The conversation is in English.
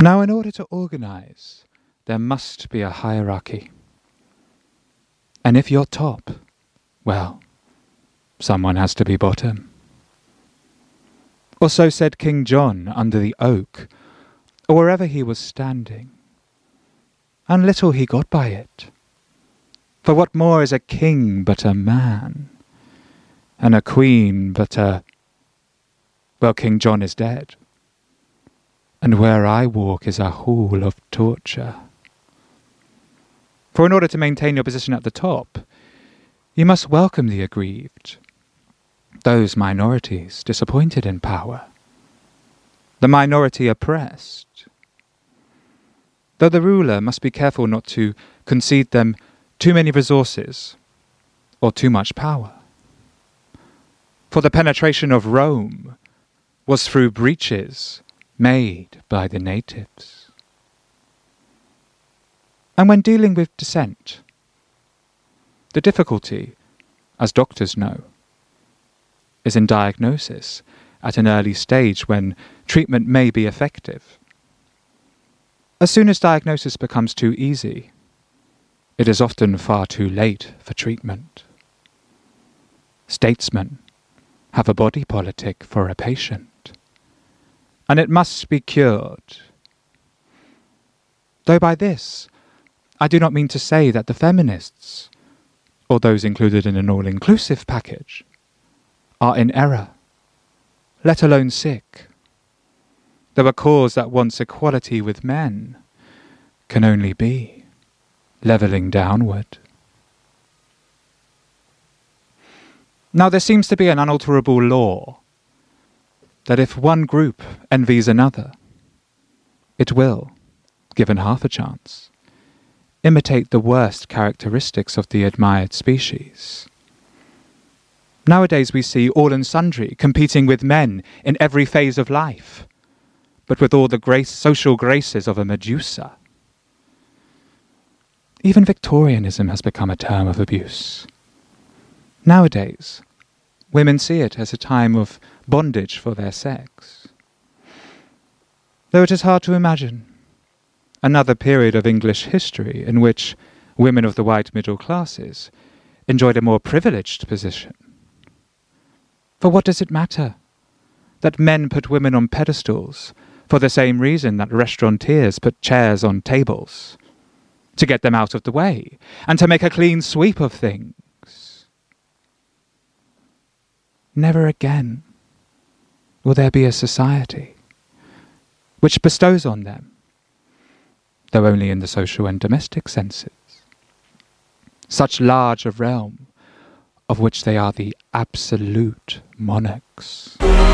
Now, in order to organize, there must be a hierarchy. And if you're top, well, someone has to be bottom. Or so said King John under the oak, or wherever he was standing. And little he got by it. For what more is a king but a man, and a queen but a... Well, King John is dead, and where I walk is a hall of torture. For in order to maintain your position at the top, you must welcome the aggrieved, those minorities disappointed in power, the minority oppressed. Though the ruler must be careful not to concede them too many resources or too much power. For the penetration of Rome was through breaches made by the natives. And when dealing with dissent, the difficulty, as doctors know, is in diagnosis at an early stage when treatment may be effective. As soon as diagnosis becomes too easy, it is often far too late for treatment. Statesmen have a body politic for a patient, and it must be cured. Though by this, I do not mean to say that the feminists, or those included in an all-inclusive package, are in error, let alone sick. Though a cause that wants equality with men can only be levelling downward. Now there seems to be an unalterable law that if one group envies another, it will, given half a chance, imitate the worst characteristics of the admired species. Nowadays we see all and sundry competing with men in every phase of life, but with all the social graces of a Medusa. Even Victorianism has become a term of abuse. Nowadays, women see it as a time of bondage for their sex. Though it is hard to imagine another period of English history in which women of the white middle classes enjoyed a more privileged position. For what does it matter that men put women on pedestals for the same reason that restaurateurs put chairs on tables? To get them out of the way, and to make a clean sweep of things. Never again will there be a society which bestows on them, though only in the social and domestic senses, such large a realm of which they are the absolute monarchs.